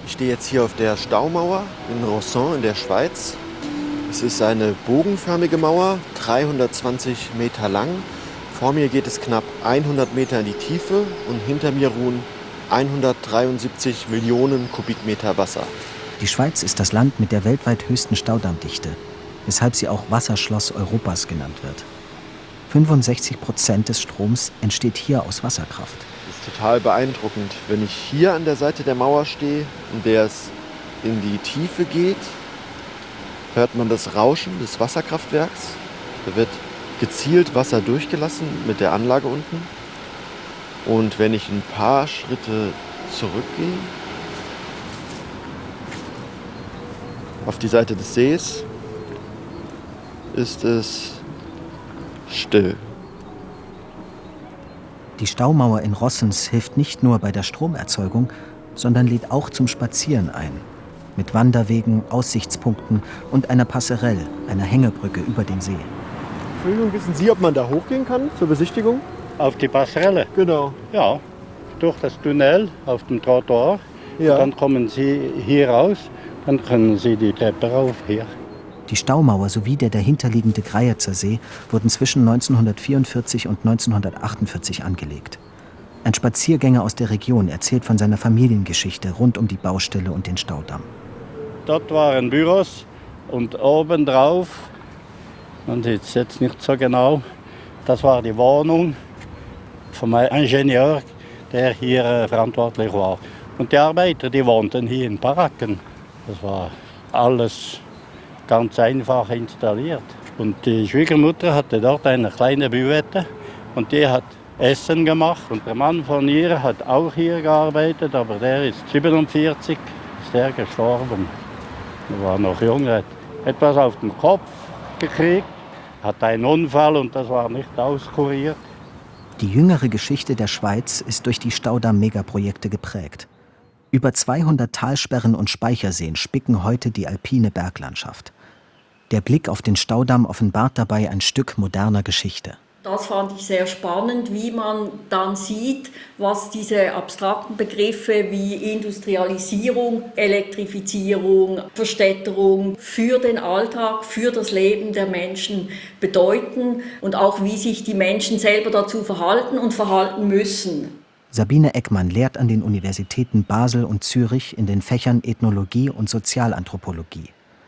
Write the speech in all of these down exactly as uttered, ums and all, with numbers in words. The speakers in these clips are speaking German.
Ich stehe jetzt hier auf der Staumauer in Rosson in der Schweiz. Es ist eine bogenförmige Mauer, dreihundertzwanzig Meter lang. Vor mir geht es knapp hundert Meter in die Tiefe und hinter mir ruhen hundertdreiundsiebzig Millionen Kubikmeter Wasser. Die Schweiz ist das Land mit der weltweit höchsten Staudammdichte, weshalb sie auch Wasserschloss Europas genannt wird. fünfundsechzig Prozent des Stroms entsteht hier aus Wasserkraft. Das ist total beeindruckend, wenn ich hier an der Seite der Mauer stehe, in der es in die Tiefe geht, hört man das Rauschen des Wasserkraftwerks. Da wird gezielt Wasser durchgelassen mit der Anlage unten. Und wenn ich ein paar Schritte zurückgehe, auf die Seite des Sees, ist es still. Die Staumauer in Rossens hilft nicht nur bei der Stromerzeugung, sondern lädt auch zum Spazieren ein. Mit Wanderwegen, Aussichtspunkten und einer Passerelle, einer Hängebrücke über den See. Entschuldigung, wissen Sie, ob man da hochgehen kann zur Besichtigung? Auf die Passerelle? Genau. Ja, durch das Tunnel auf dem Trottoir. Ja. Dann kommen Sie hier raus, dann können Sie die Treppe rauf hier. Die Staumauer sowie der dahinterliegende Greyerzer See wurden zwischen neunzehnhundertvierundvierzig und neunzehnhundertachtundvierzig angelegt. Ein Spaziergänger aus der Region erzählt von seiner Familiengeschichte rund um die Baustelle und den Staudamm. Dort waren Büros und obendrauf, man sieht es jetzt nicht so genau, das war die Wohnung vom Ingenieur, der hier äh, verantwortlich war. Und die Arbeiter, die wohnten hier in Baracken. Das war alles ganz einfach installiert. Und die Schwiegermutter hatte dort eine kleine Büwette und die hat Essen gemacht. Und der Mann von ihr hat auch hier gearbeitet, aber der ist siebenundvierzig, ist der gestorben. Er war noch jung, er hat etwas auf den Kopf gekriegt, hatte einen Unfall und das war nicht auskuriert. Die jüngere Geschichte der Schweiz ist durch die Staudamm-Megaprojekte geprägt. Über zweihundert Talsperren und Speicherseen spicken heute die alpine Berglandschaft. Der Blick auf den Staudamm offenbart dabei ein Stück moderner Geschichte. Das fand ich sehr spannend, wie man dann sieht, was diese abstrakten Begriffe wie Industrialisierung, Elektrifizierung, Verstädterung für den Alltag, für das Leben der Menschen bedeuten und auch wie sich die Menschen selber dazu verhalten und verhalten müssen. Sabine Eckmann lehrt an den Universitäten Basel und Zürich in den Fächern Ethnologie und Sozialanthropologie.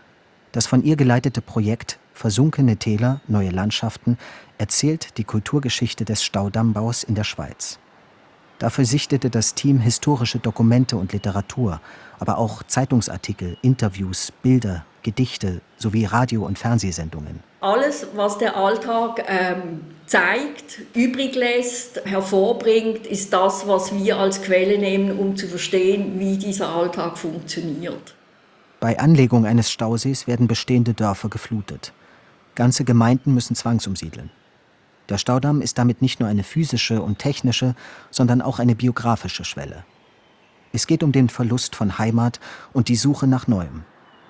Das von ihr geleitete Projekt Versunkene Täler, neue Landschaften erzählt die Kulturgeschichte des Staudammbaus in der Schweiz. Dafür sichtete das Team historische Dokumente und Literatur, aber auch Zeitungsartikel, Interviews, Bilder, Gedichte sowie Radio- und Fernsehsendungen. Alles, was der Alltag ähm, zeigt, übrig lässt, hervorbringt, ist das, was wir als Quelle nehmen, um zu verstehen, wie dieser Alltag funktioniert. Bei Anlegung eines Stausees werden bestehende Dörfer geflutet. Ganze Gemeinden müssen zwangsumsiedeln. Der Staudamm ist damit nicht nur eine physische und technische, sondern auch eine biografische Schwelle. Es geht um den Verlust von Heimat und die Suche nach Neuem.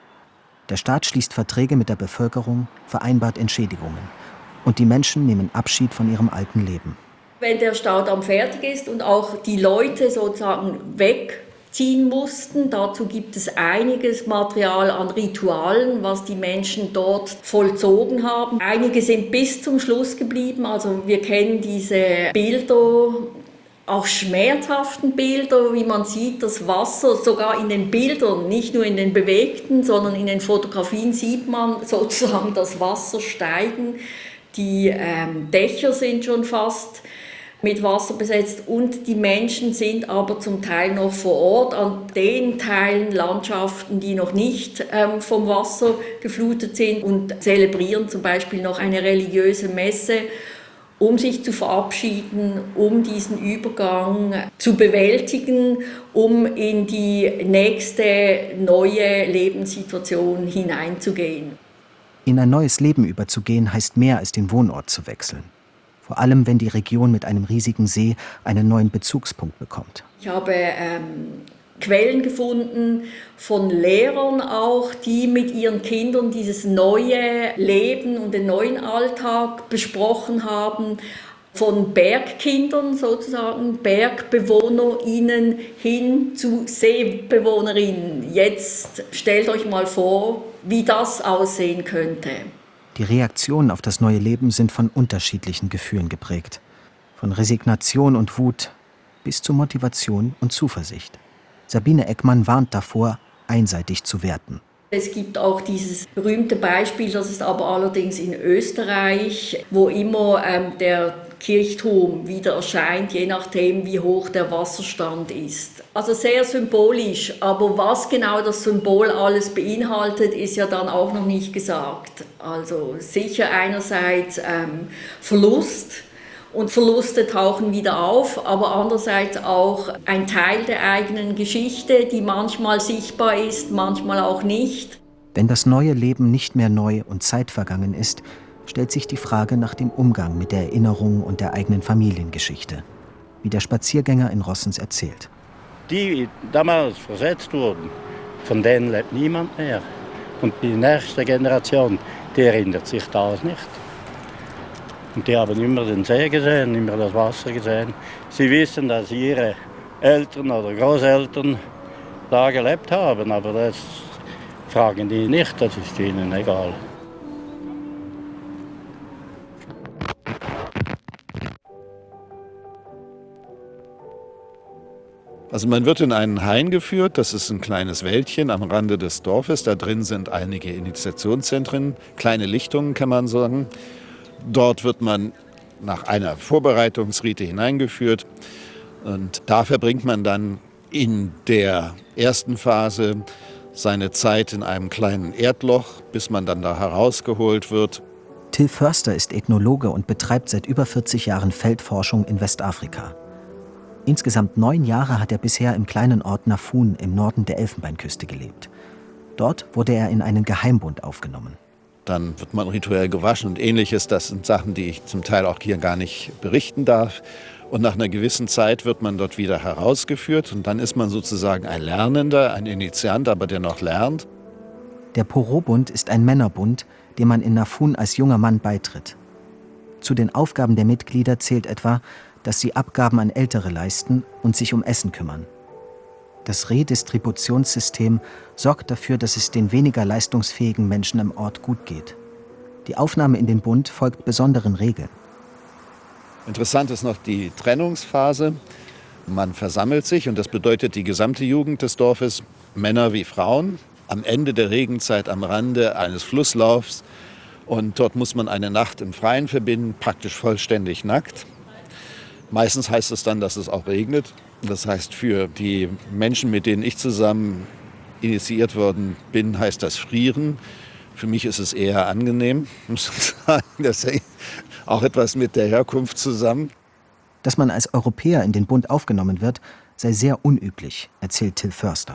Der Staat schließt Verträge mit der Bevölkerung, vereinbart Entschädigungen. Und die Menschen nehmen Abschied von ihrem alten Leben. Wenn der Staudamm fertig ist und auch die Leute sozusagen wegziehen mussten, dazu gibt es einiges Material an Ritualen, was die Menschen dort vollzogen haben. Einige sind bis zum Schluss geblieben, also wir kennen diese Bilder, auch schmerzhaften Bilder, wie man sieht, das Wasser sogar in den Bildern, nicht nur in den bewegten, sondern in den Fotografien sieht man sozusagen das Wasser steigen. Die ähm, Dächer sind schon fast mit Wasser besetzt und die Menschen sind aber zum Teil noch vor Ort an den Teilen, Landschaften, die noch nicht ähm, vom Wasser geflutet sind und zelebrieren zum Beispiel noch eine religiöse Messe, um sich zu verabschieden, um diesen Übergang zu bewältigen, um in die nächste neue Lebenssituation hineinzugehen. In ein neues Leben überzugehen heißt mehr als den Wohnort zu wechseln. Vor allem, wenn die Region mit einem riesigen See einen neuen Bezugspunkt bekommt. Ich habe ähm, Quellen gefunden von Lehrern auch, die mit ihren Kindern dieses neue Leben und den neuen Alltag besprochen haben. Von Bergkindern sozusagen, BergbewohnerInnen hin zu SeebewohnerInnen. Jetzt stellt euch mal vor, wie das aussehen könnte. Die Reaktionen auf das neue Leben sind von unterschiedlichen Gefühlen geprägt. Von Resignation und Wut bis zu Motivation und Zuversicht. Sabine Eckmann warnt davor, einseitig zu werten. Es gibt auch dieses berühmte Beispiel, das ist aber allerdings in Österreich, wo immer ähm, der Kirchturm wieder erscheint, je nachdem, wie hoch der Wasserstand ist. Also sehr symbolisch, aber was genau das Symbol alles beinhaltet, ist ja dann auch noch nicht gesagt. Also sicher einerseits ähm, Verlust. Und Verluste tauchen wieder auf, aber andererseits auch ein Teil der eigenen Geschichte, die manchmal sichtbar ist, manchmal auch nicht. Wenn das neue Leben nicht mehr neu und zeitvergangen ist, stellt sich die Frage nach dem Umgang mit der Erinnerung und der eigenen Familiengeschichte, wie der Spaziergänger in Rossens erzählt. Die damals versetzt wurden, von denen lebt niemand mehr. Und die nächste Generation, die erinnert sich das nicht. Und die haben immer den See gesehen, immer das Wasser gesehen. Sie wissen, dass ihre Eltern oder Großeltern da gelebt haben, aber das fragen die nicht, das ist ihnen egal. Also man wird in einen Hain geführt, das ist ein kleines Wäldchen am Rande des Dorfes. Da drin sind einige Initiationszentren, kleine Lichtungen kann man sagen. Dort wird man nach einer Vorbereitungsrite hineingeführt und da verbringt man dann in der ersten Phase seine Zeit in einem kleinen Erdloch, bis man dann da herausgeholt wird. Till Förster ist Ethnologe und betreibt seit über vierzig Jahren Feldforschung in Westafrika. Insgesamt neun Jahre hat er bisher im kleinen Ort Nafun im Norden der Elfenbeinküste gelebt. Dort wurde er in einen Geheimbund aufgenommen. Dann wird man rituell gewaschen und Ähnliches. Das sind Sachen, die ich zum Teil auch hier gar nicht berichten darf. Und nach einer gewissen Zeit wird man dort wieder herausgeführt. Und dann ist man sozusagen ein Lernender, ein Initiant, aber der noch lernt. Der Poro-Bund ist ein Männerbund, dem man in Nafun als junger Mann beitritt. Zu den Aufgaben der Mitglieder zählt etwa, dass sie Abgaben an Ältere leisten und sich um Essen kümmern. Das Redistributionssystem sorgt dafür, dass es den weniger leistungsfähigen Menschen im Ort gut geht. Die Aufnahme in den Bund folgt besonderen Regeln. Interessant ist noch die Trennungsphase. Man versammelt sich und das bedeutet die gesamte Jugend des Dorfes, Männer wie Frauen, am Ende der Regenzeit am Rande eines Flusslaufs. Und dort muss man eine Nacht im Freien verbinden, praktisch vollständig nackt. Meistens heißt es dann, dass es auch regnet. Das heißt, für die Menschen, mit denen ich zusammen initiiert worden bin, heißt das Frieren. Für mich ist es eher angenehm, muss ich sagen. Das hängt auch etwas mit der Herkunft zusammen. Dass man als Europäer in den Bund aufgenommen wird, sei sehr unüblich, erzählt Till Förster.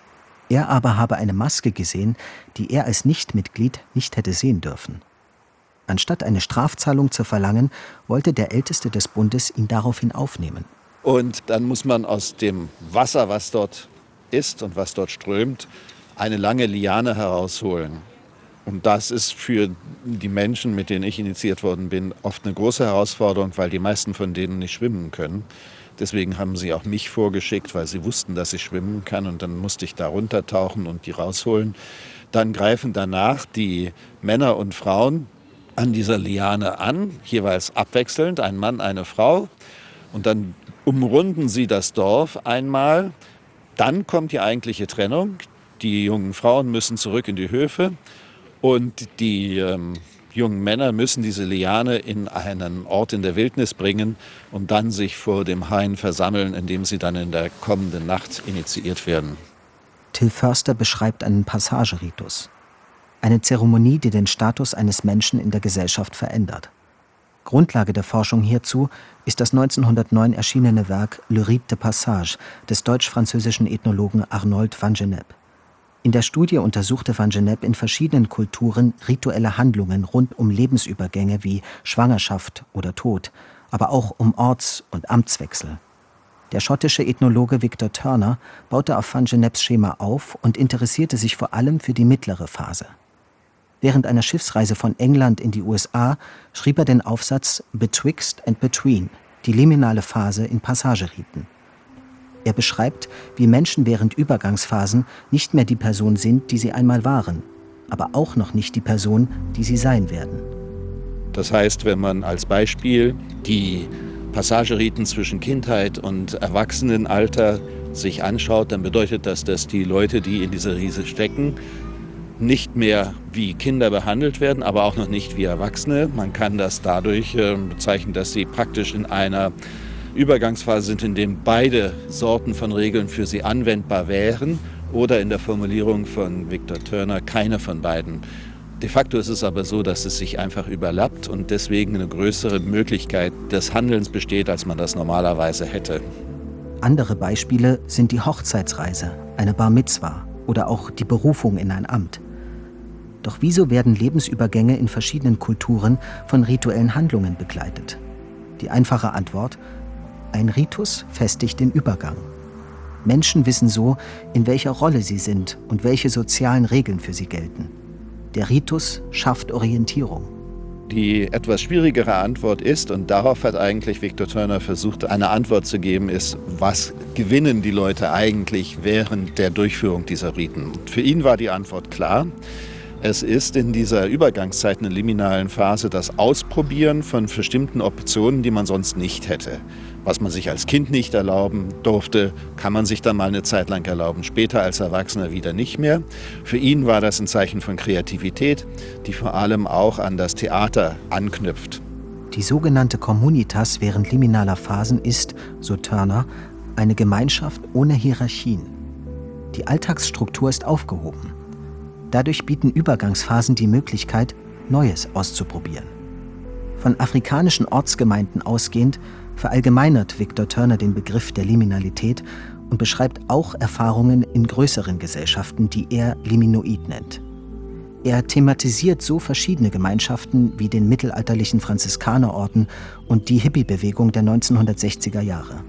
Er aber habe eine Maske gesehen, die er als Nichtmitglied nicht hätte sehen dürfen. Anstatt eine Strafzahlung zu verlangen, wollte der Älteste des Bundes ihn daraufhin aufnehmen. Und dann muss man aus dem Wasser, was dort ist und was dort strömt, eine lange Liane herausholen. Und das ist für die Menschen, mit denen ich initiiert worden bin, oft eine große Herausforderung, weil die meisten von denen nicht schwimmen können. Deswegen haben sie auch mich vorgeschickt, weil sie wussten, dass ich schwimmen kann. Und dann musste ich da runtertauchen und die rausholen. Dann greifen danach die Männer und Frauen an dieser Liane an, jeweils abwechselnd, ein Mann, eine Frau. Und dann umrunden sie das Dorf einmal. Dann kommt die eigentliche Trennung. Die jungen Frauen müssen zurück in die Höfe und die ähm, jungen Männer müssen diese Liane in einen Ort in der Wildnis bringen und dann sich vor dem Hain versammeln, in dem sie dann in der kommenden Nacht initiiert werden. Till Förster beschreibt einen Passageritus. Eine Zeremonie, die den Status eines Menschen in der Gesellschaft verändert. Grundlage der Forschung hierzu ist das neunzehnhundertneun erschienene Werk Le Rite de Passage des deutsch-französischen Ethnologen Arnold van Gennep. In der Studie untersuchte van Gennep in verschiedenen Kulturen rituelle Handlungen rund um Lebensübergänge wie Schwangerschaft oder Tod, aber auch um Orts- und Amtswechsel. Der schottische Ethnologe Victor Turner baute auf van Genneps Schema auf und interessierte sich vor allem für die mittlere Phase. Während einer Schiffsreise von England in die U S A schrieb er den Aufsatz Betwixt and Between, die liminale Phase in Passageriten. Er beschreibt, wie Menschen während Übergangsphasen nicht mehr die Person sind, die sie einmal waren, aber auch noch nicht die Person, die sie sein werden. Das heißt, wenn man als Beispiel die Passageriten zwischen Kindheit und Erwachsenenalter sich anschaut, dann bedeutet das, dass die Leute, die in dieser Riese stecken, nicht mehr wie Kinder behandelt werden, aber auch noch nicht wie Erwachsene. Man kann das dadurch äh, bezeichnen, dass sie praktisch in einer Übergangsphase sind, in dem beide Sorten von Regeln für sie anwendbar wären, oder in der Formulierung von Victor Turner keine von beiden. De facto ist es aber so, dass es sich einfach überlappt und deswegen eine größere Möglichkeit des Handelns besteht, als man das normalerweise hätte. Andere Beispiele sind die Hochzeitsreise, eine Bar Mitzwa oder auch die Berufung in ein Amt. Doch wieso werden Lebensübergänge in verschiedenen Kulturen von rituellen Handlungen begleitet? Die einfache Antwort: Ein Ritus festigt den Übergang. Menschen wissen so, in welcher Rolle sie sind und welche sozialen Regeln für sie gelten. Der Ritus schafft Orientierung. Die etwas schwierigere Antwort ist, und darauf hat eigentlich Victor Turner versucht, eine Antwort zu geben, ist, was gewinnen die Leute eigentlich während der Durchführung dieser Riten? Für ihn war die Antwort klar. Es ist in dieser Übergangszeit, einer liminalen Phase, das Ausprobieren von bestimmten Optionen, die man sonst nicht hätte. Was man sich als Kind nicht erlauben durfte, kann man sich dann mal eine Zeit lang erlauben, später als Erwachsener wieder nicht mehr. Für ihn war das ein Zeichen von Kreativität, die vor allem auch an das Theater anknüpft. Die sogenannte Communitas während liminaler Phasen ist, so Turner, eine Gemeinschaft ohne Hierarchien. Die Alltagsstruktur ist aufgehoben. Dadurch bieten Übergangsphasen die Möglichkeit, Neues auszuprobieren. Von afrikanischen Ortsgemeinden ausgehend verallgemeinert Victor Turner den Begriff der Liminalität und beschreibt auch Erfahrungen in größeren Gesellschaften, die er Liminoid nennt. Er thematisiert so verschiedene Gemeinschaften wie den mittelalterlichen Franziskanerorden und die Hippie-Bewegung der neunzehnhundertsechziger Jahre.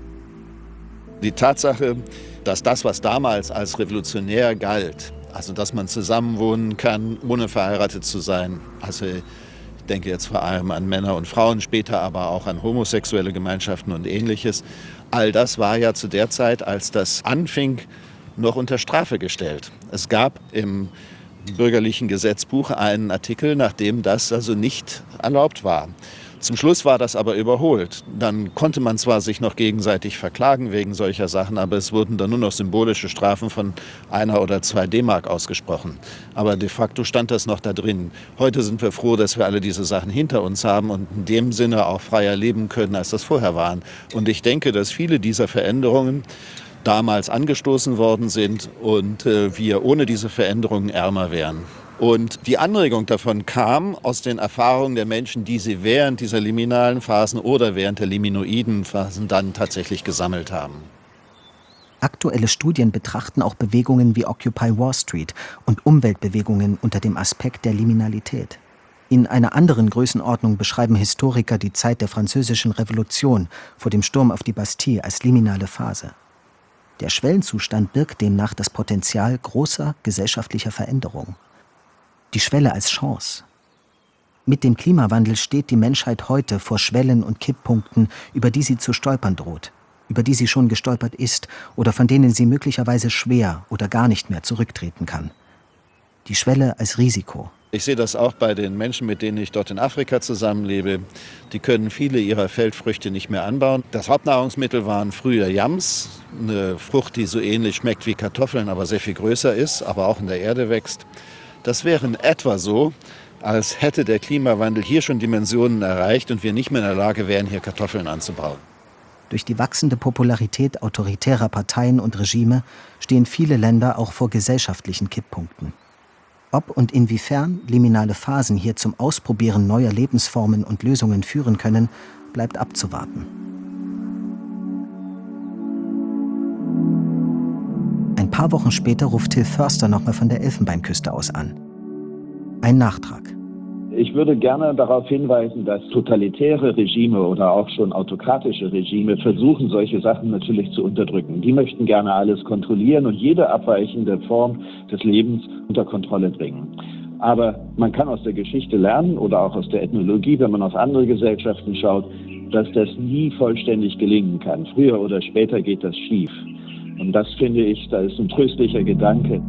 Die Tatsache, dass das, was damals als revolutionär galt, also dass man zusammenwohnen kann, ohne verheiratet zu sein, also ich denke jetzt vor allem an Männer und Frauen, später aber auch an homosexuelle Gemeinschaften und Ähnliches. All das war ja zu der Zeit, als das anfing, noch unter Strafe gestellt. Es gab im bürgerlichen Gesetzbuch einen Artikel, nachdem das also nicht erlaubt war. Zum Schluss war das aber überholt. Dann konnte man zwar sich noch gegenseitig verklagen wegen solcher Sachen, aber es wurden dann nur noch symbolische Strafen von einer oder zwei D-Mark ausgesprochen. Aber de facto stand das noch da drin. Heute sind wir froh, dass wir alle diese Sachen hinter uns haben und in dem Sinne auch freier leben können, als das vorher waren. Und ich denke, dass viele dieser Veränderungen damals angestoßen worden sind und äh, wir ohne diese Veränderungen ärmer wären. Und die Anregung davon kam aus den Erfahrungen der Menschen, die sie während dieser liminalen Phasen oder während der liminoiden Phasen dann tatsächlich gesammelt haben. Aktuelle Studien betrachten auch Bewegungen wie Occupy Wall Street und Umweltbewegungen unter dem Aspekt der Liminalität. In einer anderen Größenordnung beschreiben Historiker die Zeit der Französischen Revolution vor dem Sturm auf die Bastille als liminale Phase. Der Schwellenzustand birgt demnach das Potenzial großer gesellschaftlicher Veränderung. Die Schwelle als Chance. Mit dem Klimawandel steht die Menschheit heute vor Schwellen und Kipppunkten, über die sie zu stolpern droht, über die sie schon gestolpert ist oder von denen sie möglicherweise schwer oder gar nicht mehr zurücktreten kann. Die Schwelle als Risiko. Ich sehe das auch bei den Menschen, mit denen ich dort in Afrika zusammenlebe. Die können viele ihrer Feldfrüchte nicht mehr anbauen. Das Hauptnahrungsmittel waren früher Yams, eine Frucht, die so ähnlich schmeckt wie Kartoffeln, aber sehr viel größer ist, aber auch in der Erde wächst. Das wäre in etwa so, als hätte der Klimawandel hier schon Dimensionen erreicht und wir nicht mehr in der Lage wären, hier Kartoffeln anzubauen. Durch die wachsende Popularität autoritärer Parteien und Regime stehen viele Länder auch vor gesellschaftlichen Kipppunkten. Ob und inwiefern liminale Phasen hier zum Ausprobieren neuer Lebensformen und Lösungen führen können, bleibt abzuwarten. Ein paar Wochen später ruft Till Förster nochmal von der Elfenbeinküste aus an. Ein Nachtrag. Ich würde gerne darauf hinweisen, dass totalitäre Regime oder auch schon autokratische Regime versuchen, solche Sachen natürlich zu unterdrücken. Die möchten gerne alles kontrollieren und jede abweichende Form des Lebens unter Kontrolle bringen. Aber man kann aus der Geschichte lernen oder auch aus der Ethnologie, wenn man auf andere Gesellschaften schaut, dass das nie vollständig gelingen kann. Früher oder später geht das schief. Und das finde ich, da ist ein tröstlicher Gedanke.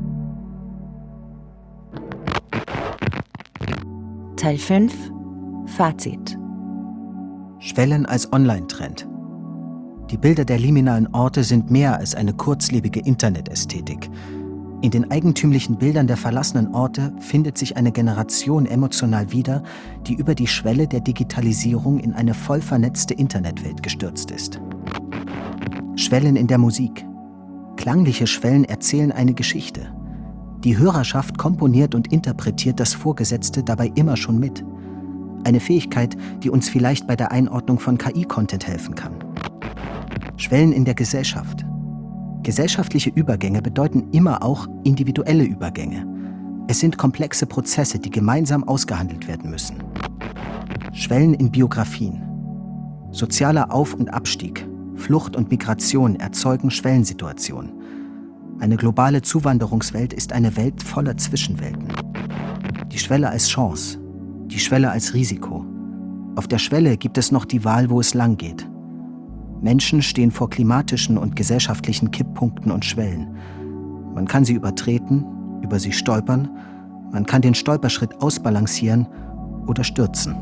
Teil fünf. Fazit. Schwellen als Online-Trend. Die Bilder der liminalen Orte sind mehr als eine kurzlebige Internetästhetik. In den eigentümlichen Bildern der verlassenen Orte findet sich eine Generation emotional wieder, die über die Schwelle der Digitalisierung in eine voll vernetzte Internetwelt gestürzt ist. Schwellen in der Musik. Klangliche Schwellen erzählen eine Geschichte. Die Hörerschaft komponiert und interpretiert das Vorgesetzte dabei immer schon mit. Eine Fähigkeit, die uns vielleicht bei der Einordnung von K I-Content helfen kann. Schwellen in der Gesellschaft. Gesellschaftliche Übergänge bedeuten immer auch individuelle Übergänge. Es sind komplexe Prozesse, die gemeinsam ausgehandelt werden müssen. Schwellen in Biografien. Sozialer Auf- und Abstieg, Flucht und Migration erzeugen Schwellensituationen. Eine globale Zuwanderungswelt ist eine Welt voller Zwischenwelten. Die Schwelle als Chance, die Schwelle als Risiko. Auf der Schwelle gibt es noch die Wahl, wo es lang geht. Menschen stehen vor klimatischen und gesellschaftlichen Kipppunkten und Schwellen. Man kann sie übertreten, über sie stolpern, man kann den Stolperschritt ausbalancieren oder stürzen.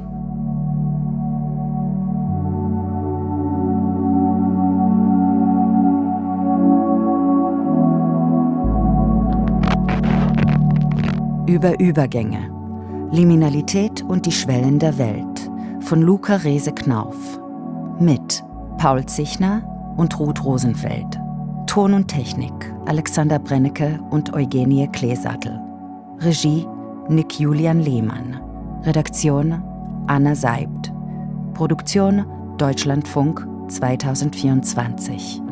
Über Übergänge. Liminalität und die Schwellen der Welt von Luca Rehse-Knauf. Mit Paul Zichner und Ruth Rosenfeld. Ton und Technik Alexander Brennecke und Eugenie Kleesattel. Regie Nick Julian Lehmann. Redaktion Anna Seibt. Produktion Deutschlandfunk zweitausendvierundzwanzig.